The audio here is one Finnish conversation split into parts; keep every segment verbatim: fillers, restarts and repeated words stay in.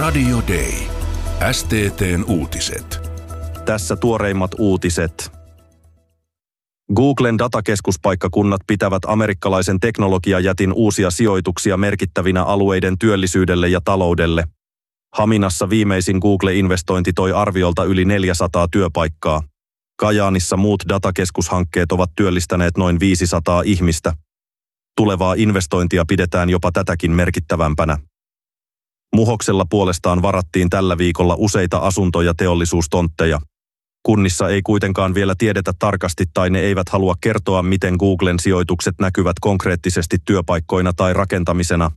Radio Day. S T T:n uutiset. Tässä tuoreimmat uutiset. Googlen datakeskuspaikkakunnat pitävät amerikkalaisen teknologiajätin uusia sijoituksia merkittävinä alueiden työllisyydelle ja taloudelle. Haminassa viimeisin Google-investointi toi arviolta yli neljäsataa työpaikkaa. Kajaanissa muut datakeskushankkeet ovat työllistäneet noin viisisataa ihmistä. Tulevaa investointia pidetään jopa tätäkin merkittävämpänä. Muhoksella puolestaan varattiin tällä viikolla useita asunto- ja teollisuustontteja. Kunnissa ei kuitenkaan vielä tiedetä tarkasti tai ne eivät halua kertoa, miten Googlen sijoitukset näkyvät konkreettisesti työpaikkoina tai rakentamisena.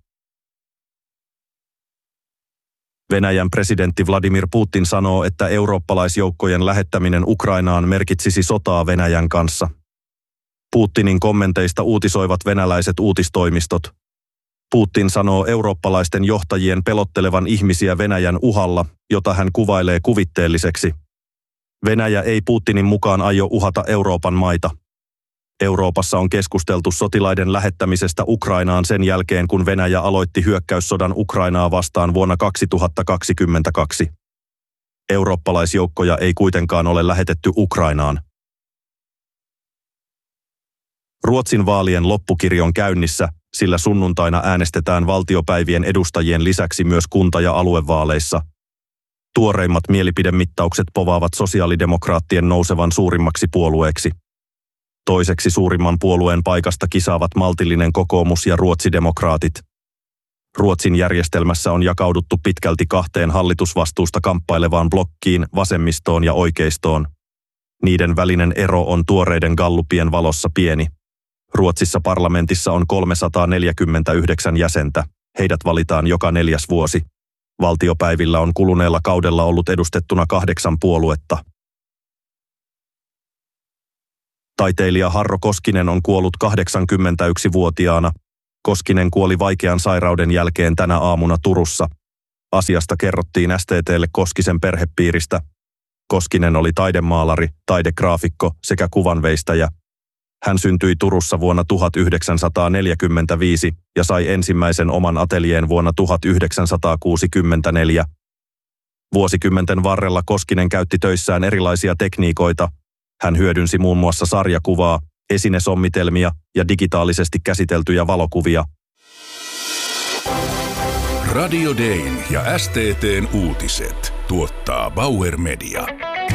Venäjän presidentti Vladimir Putin sanoo, että eurooppalaisjoukkojen lähettäminen Ukrainaan merkitsisi sotaa Venäjän kanssa. Putinin kommenteista uutisoivat venäläiset uutistoimistot. Putin sanoo eurooppalaisten johtajien pelottelevan ihmisiä Venäjän uhalla, jota hän kuvailee kuvitteelliseksi. Venäjä ei Putinin mukaan aio uhata Euroopan maita. Euroopassa on keskusteltu sotilaiden lähettämisestä Ukrainaan sen jälkeen, kun Venäjä aloitti hyökkäyssodan Ukrainaa vastaan vuonna kaksituhattakaksikymmentäkaksi. Eurooppalaisjoukkoja ei kuitenkaan ole lähetetty Ukrainaan. Ruotsin vaalien loppukiri on käynnissä, sillä sunnuntaina äänestetään valtiopäivien edustajien lisäksi myös kunta- ja aluevaaleissa. Tuoreimmat mielipidemittaukset povaavat sosiaalidemokraattien nousevan suurimmaksi puolueeksi. Toiseksi suurimman puolueen paikasta kisaavat maltillinen kokoomus ja ruotsidemokraatit. Ruotsin järjestelmässä on jakauduttu pitkälti kahteen hallitusvastuusta kamppailevaan blokkiin, vasemmistoon ja oikeistoon. Niiden välinen ero on tuoreiden gallupien valossa pieni. Ruotsissa parlamentissa on kolmesataaneljäkymmentäyhdeksän jäsentä. Heidät valitaan joka neljäs vuosi. Valtiopäivillä on kuluneella kaudella ollut edustettuna kahdeksan puoluetta. Taiteilija Harro Koskinen on kuollut kahdeksankymmentäyksivuotiaana. Koskinen kuoli vaikean sairauden jälkeen tänä aamuna Turussa. Asiasta kerrottiin S T T:lle Koskisen perhepiiristä. Koskinen oli taidemaalari, taidegraafikko sekä kuvanveistäjä. Hän syntyi Turussa vuonna tuhatyhdeksänsataaneljäkymmentäviisi ja sai ensimmäisen oman atelieen vuonna tuhatyhdeksänsataakuusikymmentäneljä. Vuosikymmenten varrella Koskinen käytti töissään erilaisia tekniikoita. Hän hyödynsi muun muassa sarjakuvaa, esinesommitelmia ja digitaalisesti käsiteltyjä valokuvia. Radio Dayn ja S T T:n uutiset tuottaa Bauer Media.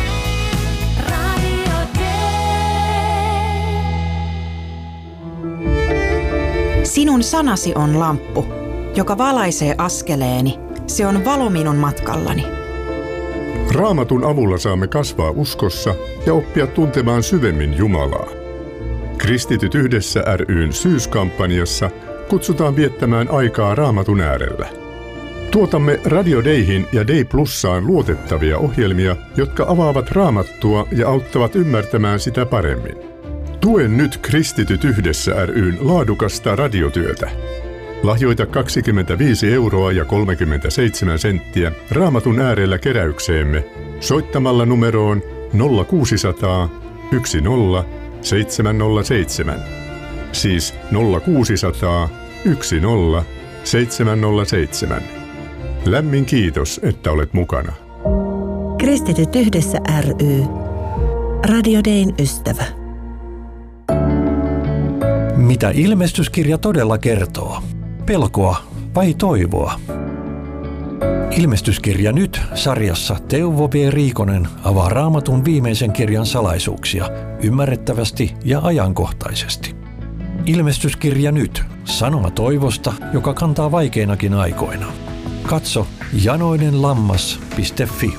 Sinun sanasi on lamppu, joka valaisee askeleeni. Se on valo minun matkallani. Raamatun avulla saamme kasvaa uskossa ja oppia tuntemaan syvemmin Jumalaa. Kristityt yhdessä ry:n syyskampanjassa kutsutaan viettämään aikaa Raamatun äärellä. Tuotamme Radio Dayhin ja Day Plussaan luotettavia ohjelmia, jotka avaavat Raamattua ja auttavat ymmärtämään sitä paremmin. Tue nyt Kristityt yhdessä ry:n laadukasta radiotyötä. Lahjoita kaksikymmentäviisi euroa ja kolmekymmentäseitsemän senttiä Raamatun äärellä keräykseemme soittamalla numeroon nolla kuusisataa yksi nolla seitsemän nolla seitsemän. Siis nolla kuusisataa yksi nolla seitsemän nolla seitsemän. Lämmin kiitos, että olet mukana. Kristityt yhdessä ry. Radio Dayn ystävä. Mitä ilmestyskirja todella kertoo? Pelkoa vai toivoa? Ilmestyskirja nyt -sarjassa Teuvo B. Riikonen avaa Raamatun viimeisen kirjan salaisuuksia ymmärrettävästi ja ajankohtaisesti. Ilmestyskirja nyt -sanoma toivosta, joka kantaa vaikeinakin aikoina. Katso janoinenlammas piste fi.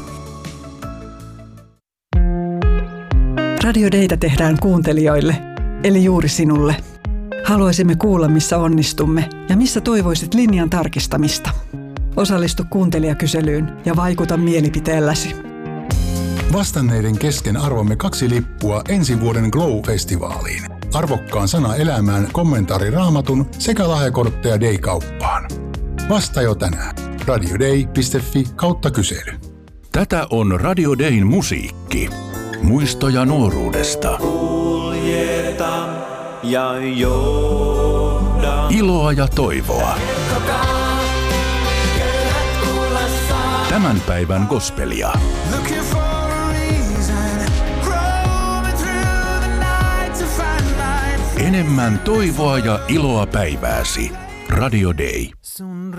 Radio Daytä tehdään kuuntelijoille, eli juuri sinulle. Haluaisimme kuulla, missä onnistumme ja missä toivoisit linjan tarkistamista. Osallistu kuuntelijakyselyyn ja vaikuta mielipiteelläsi. Vastanneiden kesken arvomme kaksi lippua ensi vuoden Glow-festivaaliin. Arvokkaan sana elämään, kommentaari Raamatun sekä lahjakortteja Day-kauppaan. Vasta jo tänään. radioday piste fi kautta kysely. Tätä on Radio Dayn musiikki. Muistoja nuoruudesta. Kuljeta ja johda. Iloa ja toivoa. Kertokaa, köyhät kuulla saa. tämän päivän gospelia. Enemmän toivoa ja iloa päivääsi. Radio Day.